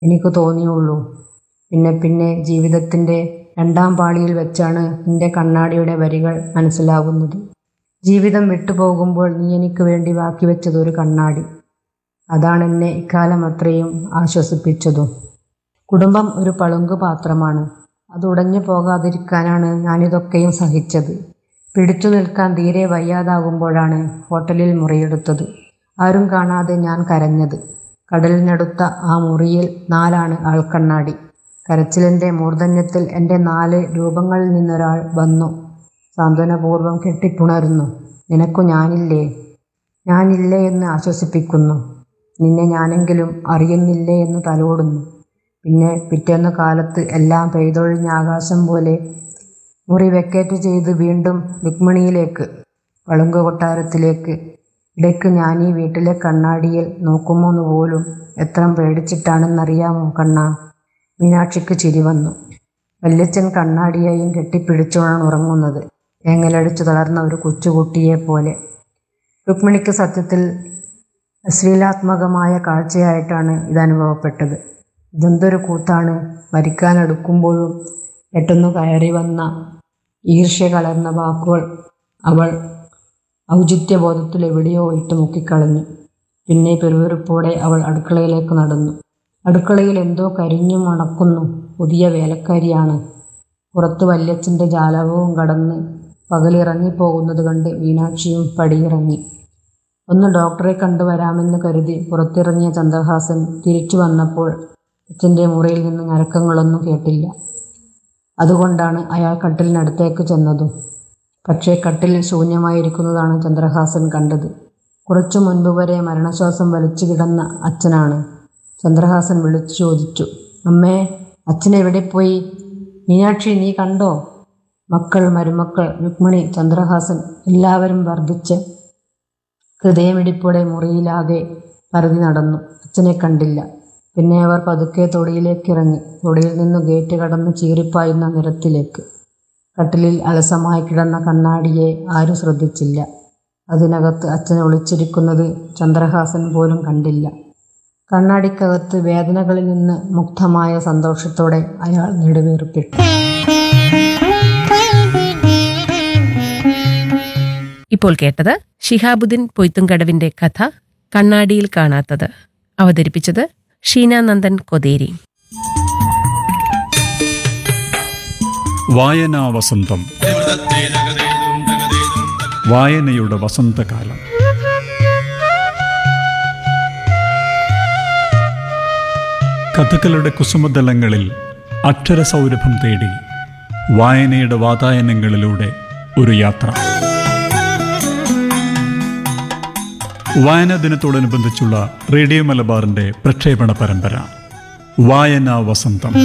എനിക്ക് തോന്നിയുള്ളൂ. പിന്നെ ജീവിതത്തിൻ്റെ രണ്ടാം പാളിയിൽ വെച്ചാണ് നിന്റെ കണ്ണാടിയുടെ വരികൾ മനസ്സിലാകുന്നത്. ജീവിതം വിട്ടുപോകുമ്പോൾ നീ എനിക്ക് വേണ്ടി ബാക്കി വെച്ചത് ഒരു കണ്ണാടി. അതാണെന്നെ ഇക്കാലം അത്രയും ആശ്വസിപ്പിച്ചതും. കുടുംബം ഒരു പളുങ്ക് പാത്രമാണ്. അത് ഉടഞ്ഞു പോകാതിരിക്കാനാണ് ഞാനിതൊക്കെയും സഹിച്ചത്. പിടിച്ചു നിൽക്കാൻ തീരെ വയ്യാതാകുമ്പോഴാണ് ഹോട്ടലിൽ മുറിയെടുത്തത്. ആരും കാണാതെ ഞാൻ കരഞ്ഞത്. കടലിനടുത്ത ആ മുറിയിൽ 4 ആൾക്കണ്ണാടി. കരച്ചിലിൻ്റെ മൂർധന്യത്തിൽ എൻ്റെ 4 രൂപങ്ങളിൽ നിന്നൊരാൾ വന്നു സാന്ത്വനപൂർവ്വം കെട്ടിപ്പുണരുന്നു. നിനക്കു ഞാനില്ലേ? ഞാനില്ലേ എന്ന് ആശ്വസിപ്പിക്കുന്നു. നിന്നെ ഞാനെങ്കിലും അറിയുന്നില്ലേ എന്ന് തലോടുന്നു. പിന്നെ പിറ്റേന്ന് കാലത്ത് എല്ലാം പെയ്തൊഴിഞ്ഞ ആകാശം പോലെ മുറി വെക്കേറ്റ് ചെയ്ത് വീണ്ടും രുക്മിണിയിലേക്ക്, പളുങ്ക് കൊട്ടാരത്തിലേക്ക്. ഇടയ്ക്ക് ഞാനീ വീട്ടിലെ കണ്ണാടിയിൽ നോക്കുമോന്ന് പോലും എത്ര പേടിച്ചിട്ടാണെന്നറിയാമോ കണ്ണാ? മീനാക്ഷിക്ക് ചിരി വന്നു. വല്യച്ഛൻ കണ്ണാടിയെയും കെട്ടിപ്പിടിച്ചോണാണ് ഉറങ്ങുന്നത്, ഏങ്ങലടിച്ചു തളർന്ന ഒരു കൊച്ചുകുട്ടിയെപ്പോലെ. രുക്മിണിക്ക് സത്യത്തിൽ അശ്ലീലാത്മകമായ കാഴ്ചയായിട്ടാണ് ഇതനുഭവപ്പെട്ടത്. ഇതെന്തൊരു കൂത്താണ്! മരിക്കാനടുക്കുമ്പോഴും പെട്ടെന്നു കയറി വന്ന ഈർഷ്യ കലർന്ന വാക്കുകൾ അവൾ ഔചിത്യബോധത്തിൽ എവിടെയോ ഇട്ട് മുക്കിക്കളഞ്ഞു. പിന്നെ പെരുവെറുപ്പോടെ അവൾ അടുക്കളയിലേക്ക് നടന്നു. അടുക്കളയിൽ എന്തോ കരിഞ്ഞു മണക്കുന്നു. പുതിയ വേലക്കാരിയാണ്. പുറത്ത് വല്യച്ഛൻ്റെ ജാലകവും കടന്ന് പകലിറങ്ങിപ്പോകുന്നത് കണ്ട് മീനാക്ഷിയും പടിയിറങ്ങി. ഒന്ന് ഡോക്ടറെ കണ്ടുവരാമെന്ന് കരുതി പുറത്തിറങ്ങിയ ചന്ദ്രഹാസൻ തിരിച്ചു വന്നപ്പോൾ അച്ഛൻ്റെ മുറിയിൽ നിന്ന് ഞരക്കങ്ങളൊന്നും കേട്ടില്ല. അതുകൊണ്ടാണ് അയാൾ കട്ടിലിനടുത്തേക്ക് ചെന്നതും. പക്ഷേ കട്ടിലിൽ ശൂന്യമായിരിക്കുന്നതാണ് ചന്ദ്രഹാസൻ കണ്ടത്. കുറച്ചു മുൻപ് വരെ മരണശ്വാസം വലിച്ചു കിടന്ന അച്ഛനാണ്. ചന്ദ്രഹാസൻ വിളിച്ചു ചോദിച്ചു, അമ്മേ, അച്ഛൻ എവിടെ പോയി? മീനാക്ഷി, നീ കണ്ടോ? മക്കൾ, മരുമക്കൾ, രുക്മിണി, ചന്ദ്രഹാസൻ എല്ലാവരും വർദ്ധിച്ച ഹൃദയമിടിപ്പോടെ മുറിയിലാകെ പരതി നടന്നു. അച്ഛനെ കണ്ടില്ല. പിന്നെ അവർ പതുക്കെ തൊടിയിലേക്കിറങ്ങി. തൊടിയിൽ നിന്ന് ഗേറ്റ് കടന്ന് ചീറിപ്പായുന്ന നിരത്തിലേക്ക്. കട്ടിലിൽ അലസമായി കിടന്ന കണ്ണാടിയെ ആരും ശ്രദ്ധിച്ചില്ല. അതിനകത്ത് അച്ഛൻ ഒളിച്ചിരിക്കുന്നത് ചന്ദ്രഹാസൻ പോലും കണ്ടില്ല. കണ്ണാടിക്കകത്ത് വേദനകളിൽ നിന്ന് മുക്തമായ സന്തോഷത്തോടെ അയാൾ നെടുവീർപ്പിട്ടു. ഇപ്പോൾ കേട്ടത് ശിഹാബുദ്ദീൻ പൊയ്ത്തുംകടവിന്റെ കഥ കണ്ണാടിയിൽ കാണാത്തത്. അവതരിപ്പിച്ചത് ഷീനാനന്ദൻ കൊതേരി. വായനാ വസന്തം. വായനയുടെ വസന്തകാലം. കഥകളുടെ കുസുമതലങ്ങളിൽ അക്ഷരസൗരഭം തേടി വായനയുടെ വാതായനങ്ങളിലൂടെ ഒരു യാത്ര. വായനാ ദിനത്തോടനുബന്ധിച്ചുള്ള റേഡിയോ മലബാറിന്റെ പ്രക്ഷേപണ പരമ്പര വായനാ വസന്തം.